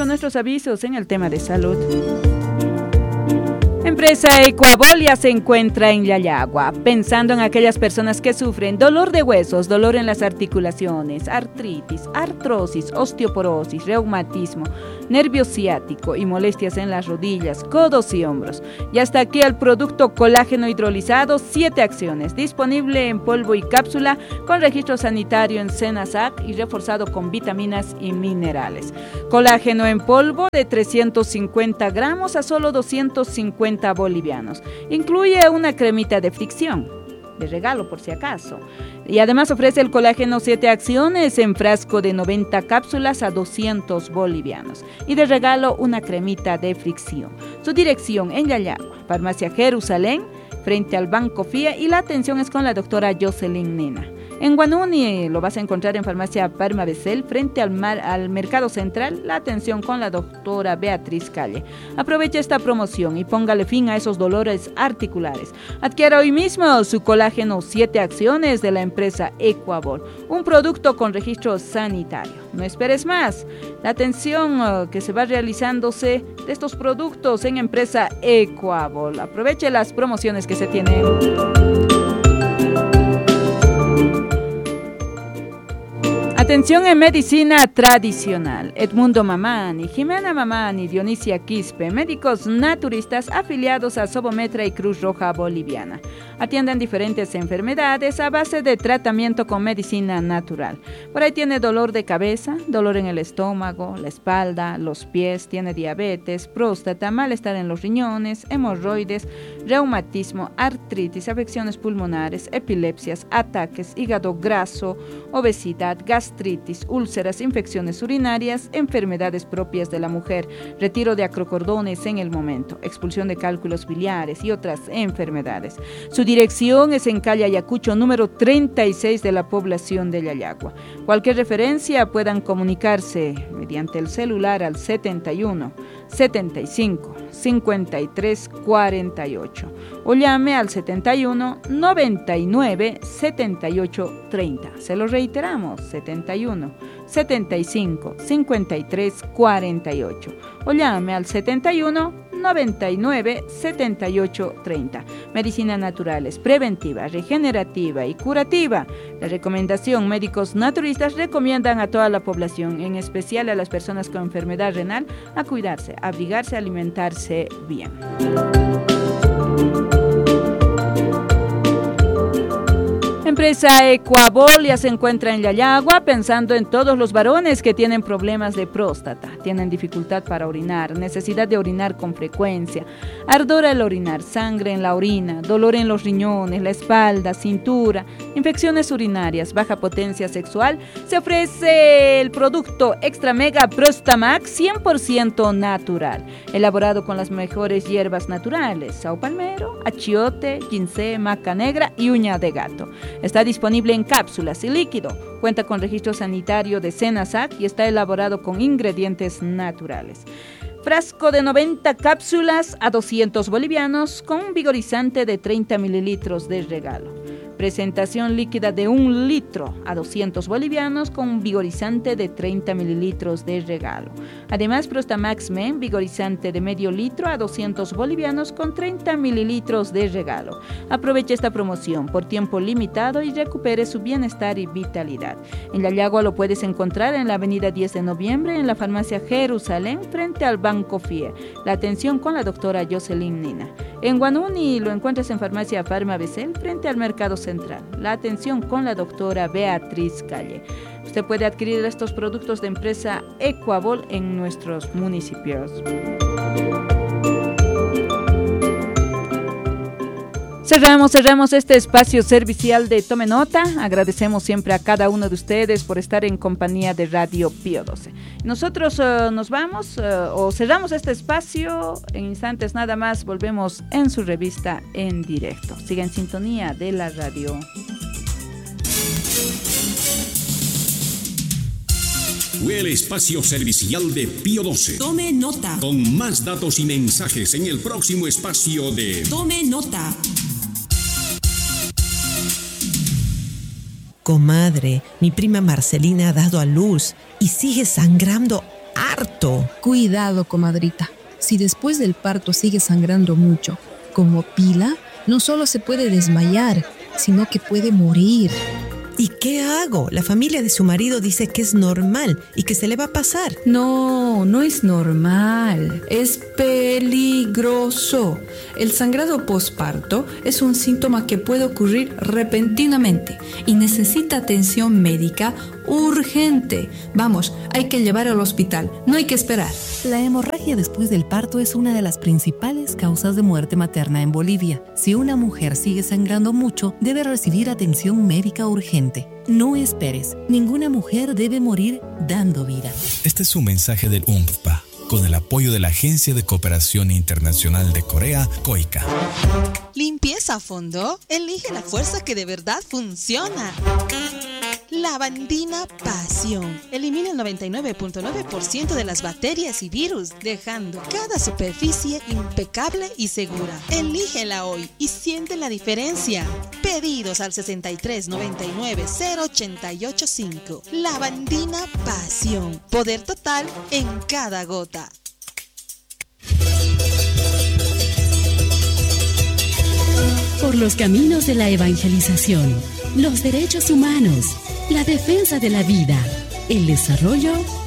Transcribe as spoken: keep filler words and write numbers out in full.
con nuestros avisos en el tema de salud. Empresa Ecuabolia se encuentra en Yayagua, pensando en aquellas personas que sufren dolor de huesos, dolor en las articulaciones, artritis, artrosis, osteoporosis, reumatismo, nervio ciático y molestias en las rodillas, codos y hombros. Y hasta aquí el producto colágeno hidrolizado, siete acciones, disponible en polvo y cápsula, con registro sanitario en Senasac y reforzado con vitaminas y minerales. Colágeno en polvo de trescientos cincuenta gramos a solo doscientos cincuenta bolivianos. Incluye una cremita de fricción, de regalo por si acaso. Y además ofrece el colágeno siete acciones en frasco de noventa cápsulas a doscientos bolivianos. Y de regalo una cremita de fricción. Su dirección en Yayagua, Farmacia Jerusalén, frente al Banco F I A, y la atención es con la doctora Jocelyn Nena. En Guanuni lo vas a encontrar en Farmacia Parma Becel, frente al, mar, al Mercado Central, la atención con la doctora Beatriz Calle. Aprovecha esta promoción y póngale fin a esos dolores articulares. Adquiera hoy mismo su colágeno siete acciones de la empresa Ecuabol, un producto con registro sanitario. No esperes más. La atención uh, que se va realizándose de estos productos en empresa Ecuabol. Aproveche las promociones que se tienen. Atención en medicina tradicional. Edmundo Mamani, Jimena Mamani, Dionisia Quispe, médicos naturistas afiliados a Sobometra y Cruz Roja Boliviana. Atienden diferentes enfermedades a base de tratamiento con medicina natural. Por ahí tiene dolor de cabeza, dolor en el estómago, la espalda, los pies, tiene diabetes, próstata, malestar en los riñones, hemorroides, reumatismo, artritis, afecciones pulmonares, epilepsias, ataques, hígado graso, obesidad, gastritis, úlceras, infecciones urinarias, enfermedades propias de la mujer, retiro de acrocordones en el momento, expulsión de cálculos biliares y otras enfermedades. Su dirección es en calle Ayacucho, número treinta y seis de la población de Yayagua. Cualquier referencia puedan comunicarse mediante el celular al setenta y uno, setenta y cinco, cincuenta y tres, cuarenta y ocho o llame al setenta y uno, noventa y nueve, setenta y ocho, treinta. Se lo reiteramos, setenta y uno, setenta y cinco, cincuenta y tres, cuarenta y ocho o llame al setenta y uno, noventa y nueve, setenta y ocho, treinta. Medicina naturales, preventiva, regenerativa y curativa. La recomendación: médicos naturistas recomiendan a toda la población, en especial a las personas con enfermedad renal, a cuidarse, abrigarse, alimentarse bien. Empresa Ecuabol ya se encuentra en Yayagua, pensando en todos los varones que tienen problemas de próstata, tienen dificultad para orinar, necesidad de orinar con frecuencia, ardor al orinar, sangre en la orina, dolor en los riñones, la espalda, cintura, infecciones urinarias, baja potencia sexual. Se ofrece el producto Extra Mega Prostamax cien por ciento natural, elaborado con las mejores hierbas naturales: sao palmero, achiote, ginseng, maca negra y uña de gato. Está disponible en cápsulas y líquido. Cuenta con registro sanitario de Senasac y está elaborado con ingredientes naturales. Frasco de noventa cápsulas a doscientos bolivianos con un vigorizante de treinta mililitros de regalo. Presentación líquida de un litro a doscientos bolivianos con un vigorizante de treinta mililitros de regalo. Además, Prostamax Men, vigorizante de medio litro a doscientos bolivianos con treinta mililitros de regalo. Aproveche esta promoción por tiempo limitado y recupere su bienestar y vitalidad. En Yayagua lo puedes encontrar en la avenida diez de noviembre, en la farmacia Jerusalén, frente al Banco F I E. La atención con la doctora Jocelyn Nina. En Guanuni lo encuentras en farmacia Farma Becel, frente al Mercado Central. La atención con la doctora Beatriz Calle. Usted puede adquirir estos productos de empresa Ecuabol en nuestros municipios. Cerramos, cerramos este espacio servicial de Tome Nota. Agradecemos siempre a cada uno de ustedes por estar en compañía de Radio Pío doce. Nosotros uh, nos vamos uh, o cerramos este espacio. En instantes nada más volvemos en su revista en directo. Siga en sintonía de la radio. Fue el espacio servicial de Pío doce. Tome nota. Con más datos y mensajes en el próximo espacio de Tome Nota. Comadre, mi prima Marcelina ha dado a luz y sigue sangrando harto. Cuidado, comadrita. Si después del parto sigue sangrando mucho, como Pila, no solo se puede desmayar, sino que puede morir. ¿Y qué hago? La familia de su marido dice que es normal y que se le va a pasar. No, no es normal. Es peligroso. El sangrado posparto es un síntoma que puede ocurrir repentinamente y necesita atención médica urgente. Vamos, hay que llevar al hospital, no hay que esperar. La hemorragia después del parto es una de las principales causas de muerte materna en Bolivia. Si una mujer sigue sangrando mucho, debe recibir atención médica urgente. No esperes, ninguna mujer debe morir dando vida. Este es un mensaje del U N F P A, con el apoyo de la Agencia de Cooperación Internacional de Corea, COICA. ¿Limpieza a fondo? Elige la fuerza que de verdad funciona. Lavandina Pasión. Elimina el noventa y nueve punto nueve por ciento de las bacterias y virus, dejando cada superficie impecable y segura. Elígela hoy y siente la diferencia. Pedidos al sesenta y tres noventa y nueve cero ochenta y ocho cinco. Lavandina Pasión. Poder total en cada gota. Por los caminos de la evangelización, los derechos humanos, la defensa de la vida, el desarrollo